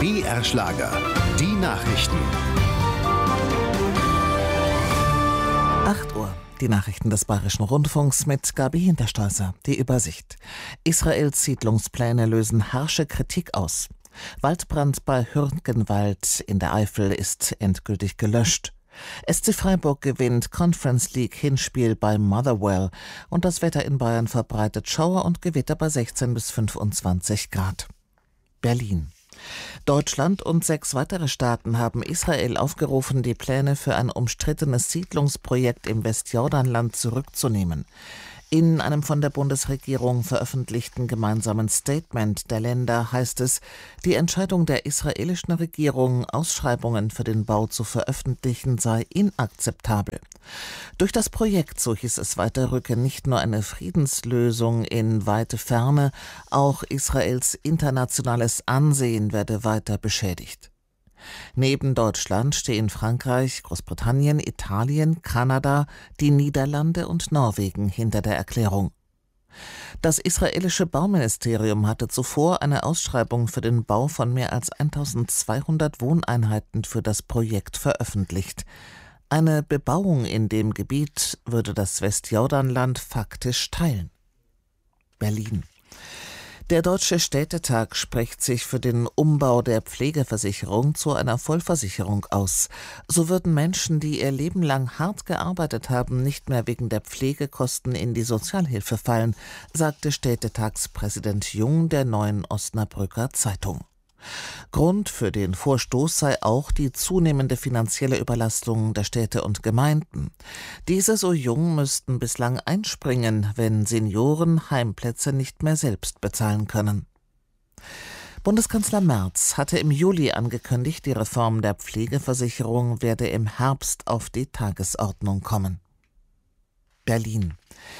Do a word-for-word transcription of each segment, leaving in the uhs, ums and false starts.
B R Schlager, die Nachrichten. acht Uhr. Die Nachrichten des Bayerischen Rundfunks mit Gabi Hinterstolzer. Die Übersicht. Israels Siedlungspläne lösen harsche Kritik aus. Waldbrand bei Hürtgenwald in der Eifel ist endgültig gelöscht. S C Freiburg gewinnt Conference League Hinspiel bei Motherwell und das Wetter in Bayern verbreitet Schauer und Gewitter bei sechzehn bis fünfundzwanzig Grad. Berlin. Deutschland und sechs weitere Staaten haben Israel aufgerufen, die Pläne für ein umstrittenes Siedlungsprojekt im Westjordanland zurückzunehmen. In einem von der Bundesregierung veröffentlichten gemeinsamen Statement der Länder heißt es, die Entscheidung der israelischen Regierung, Ausschreibungen für den Bau zu veröffentlichen, sei inakzeptabel. Durch das Projekt, so hieß es weiter, rücke nicht nur eine Friedenslösung in weite Ferne, auch Israels internationales Ansehen werde weiter beschädigt. Neben Deutschland stehen Frankreich, Großbritannien, Italien, Kanada, die Niederlande und Norwegen hinter der Erklärung. Das israelische Bauministerium hatte zuvor eine Ausschreibung für den Bau von mehr als eintausendzweihundert Wohneinheiten für das Projekt veröffentlicht. Eine Bebauung in dem Gebiet würde das Westjordanland faktisch teilen. Berlin. Der Deutsche Städtetag spricht sich für den Umbau der Pflegeversicherung zu einer Vollversicherung aus. So würden Menschen, die ihr Leben lang hart gearbeitet haben, nicht mehr wegen der Pflegekosten in die Sozialhilfe fallen, sagte Städtetagspräsident Jung der Neuen Osnabrücker Zeitung. Grund für den Vorstoß sei auch die zunehmende finanzielle Überlastung der Städte und Gemeinden. Diese, so Jung, müssten bislang einspringen, wenn Senioren Heimplätze nicht mehr selbst bezahlen können. Bundeskanzler Merz hatte im Juli angekündigt, die Reform der Pflegeversicherung werde im Herbst auf die Tagesordnung kommen. Berlin.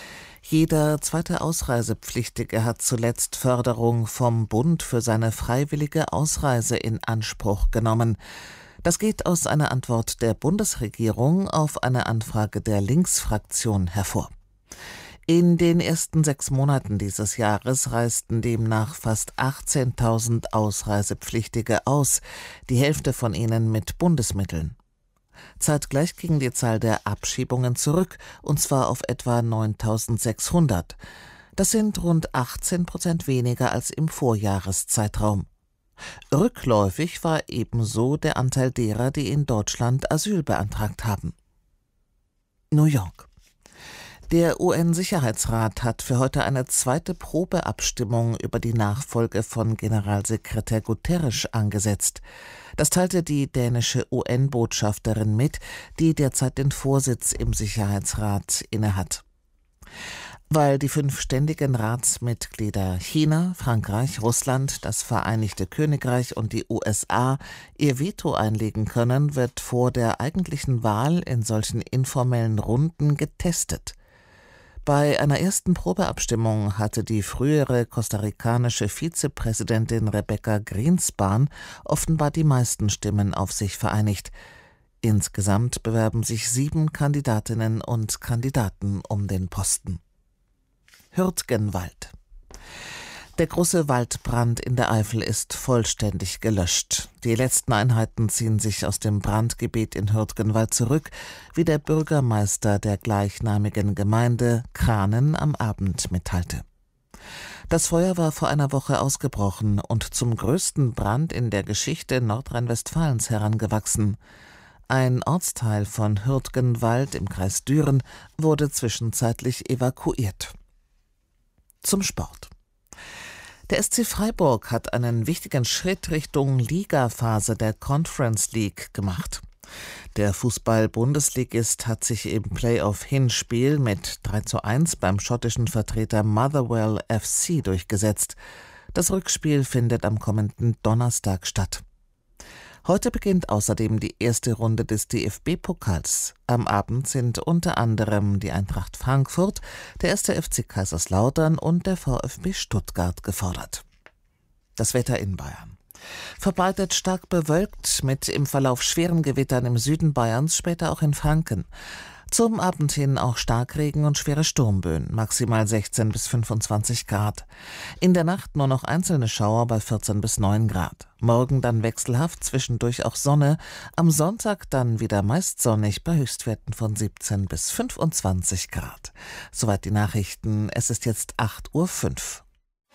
Jeder zweite Ausreisepflichtige hat zuletzt Förderung vom Bund für seine freiwillige Ausreise in Anspruch genommen. Das geht aus einer Antwort der Bundesregierung auf eine Anfrage der Linksfraktion hervor. In den ersten sechs Monaten dieses Jahres reisten demnach fast achtzehntausend Ausreisepflichtige aus, die Hälfte von ihnen mit Bundesmitteln. Zeitgleich ging die Zahl der Abschiebungen zurück, und zwar auf etwa neuntausendsechshundert. Das sind rund achtzehn Prozent weniger als im Vorjahreszeitraum. Rückläufig war ebenso der Anteil derer, die in Deutschland Asyl beantragt haben. New York. Der U N-Sicherheitsrat hat für heute eine zweite Probeabstimmung über die Nachfolge von Generalsekretär Guterres angesetzt. Das teilte die dänische U N-Botschafterin mit, die derzeit den Vorsitz im Sicherheitsrat innehat. Weil die fünf ständigen Ratsmitglieder China, Frankreich, Russland, das Vereinigte Königreich und die U S A ihr Veto einlegen können, wird vor der eigentlichen Wahl in solchen informellen Runden getestet. Bei einer ersten Probeabstimmung hatte die frühere kostarikanische Vizepräsidentin Rebecca Greenspan offenbar die meisten Stimmen auf sich vereinigt. Insgesamt bewerben sich sieben Kandidatinnen und Kandidaten um den Posten. Hürtgenwald. Der große Waldbrand in der Eifel ist vollständig gelöscht. Die letzten Einheiten ziehen sich aus dem Brandgebiet in Hürtgenwald zurück, wie der Bürgermeister der gleichnamigen Gemeinde Kranen am Abend mitteilte. Das Feuer war vor einer Woche ausgebrochen und zum größten Brand in der Geschichte Nordrhein-Westfalens herangewachsen. Ein Ortsteil von Hürtgenwald im Kreis Düren wurde zwischenzeitlich evakuiert. Zum Sport. Der S C Freiburg hat einen wichtigen Schritt Richtung Ligaphase der Conference League gemacht. Der Fußball-Bundesligist hat sich im Playoff-Hinspiel mit drei zu eins beim schottischen Vertreter Motherwell F C durchgesetzt. Das Rückspiel findet am kommenden Donnerstag statt. Heute beginnt außerdem die erste Runde des D F B-Pokals. Am Abend sind unter anderem die Eintracht Frankfurt, der erste F C Kaiserslautern und der VfB Stuttgart gefordert. Das Wetter in Bayern. Verbreitet stark bewölkt mit im Verlauf schweren Gewittern im Süden Bayerns, später auch in Franken. Zum Abend hin auch Starkregen und schwere Sturmböen, maximal sechzehn bis fünfundzwanzig Grad. In der Nacht nur noch einzelne Schauer bei vierzehn bis neun Grad. Morgen dann wechselhaft, zwischendurch auch Sonne. Am Sonntag dann wieder meist sonnig bei Höchstwerten von siebzehn bis fünfundzwanzig Grad. Soweit die Nachrichten. Es ist jetzt acht Uhr fünf.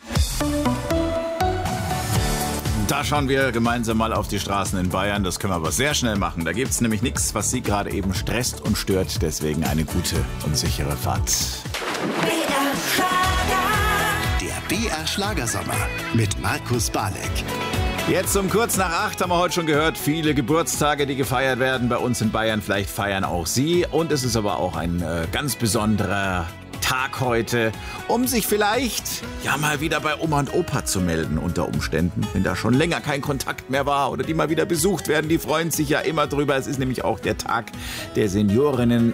Da schauen wir gemeinsam mal auf die Straßen in Bayern. Das können wir aber sehr schnell machen. Da gibt es nämlich nichts, was Sie gerade eben stresst und stört. Deswegen eine gute und sichere Fahrt. B R Schlager. Der B R Schlagersommer mit Markus Balek. Jetzt um kurz nach acht haben wir heute schon gehört, viele Geburtstage, die gefeiert werden bei uns in Bayern. Vielleicht feiern auch Sie. Und es ist aber auch ein äh, ganz besonderer Tag heute, um sich vielleicht ja mal wieder bei Oma und Opa zu melden unter Umständen, wenn da schon länger kein Kontakt mehr war oder die mal wieder besucht werden. Die freuen sich ja immer drüber. Es ist nämlich auch der Tag der Seniorinnen